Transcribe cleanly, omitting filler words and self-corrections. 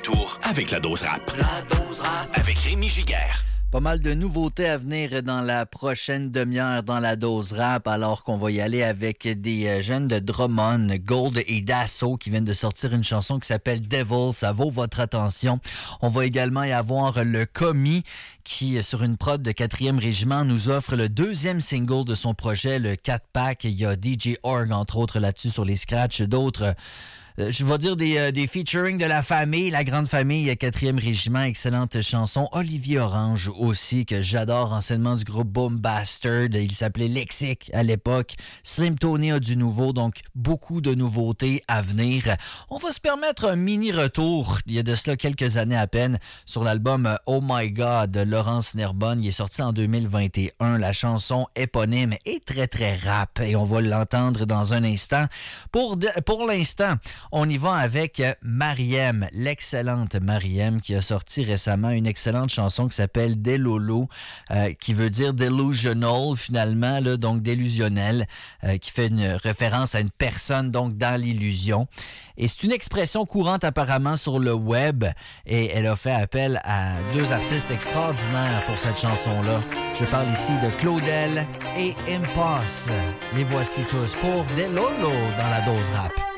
retour avec la dose rap. La dose rap avec Rémi Giguère. Pas mal de nouveautés à venir dans la prochaine demi-heure dans la dose rap, alors qu'on va y aller avec des jeunes de Drummond, Gold et Dassault qui viennent de sortir une chanson qui s'appelle Devil. Ça vaut votre attention. On va également y avoir le Commis qui, sur une prod de 4e régiment, nous offre le 2e single de son projet, le 4-pack. Il y a DJ Org, entre autres, là-dessus sur les scratchs. D'autres... je vais dire des featuring de la famille, la grande famille, 4e régiment, excellente chanson. Olivier Orange aussi, que j'adore, anciennement du groupe Boom Bastard. Il s'appelait Lexic à l'époque. Slim Tony a du nouveau, donc beaucoup de nouveautés à venir. On va se permettre un mini-retour, il y a de cela quelques années à peine, sur l'album Oh My God de Laurence Nerbonne. Il est sorti en 2021. La chanson éponyme est très, très rap et on va l'entendre dans un instant. Pour l'instant, on y va avec Mariem, l'excellente Mariem, qui a sorti récemment une excellente chanson qui s'appelle Delolo, qui veut dire delusional finalement, là, donc délusionnel, qui fait une référence à une personne donc dans l'illusion. Et c'est une expression courante apparemment sur le web et elle a fait appel à 2 artistes extraordinaires pour cette chanson-là. Je parle ici de Claudel et Impasse. Les voici tous pour Delolo dans la dose rap.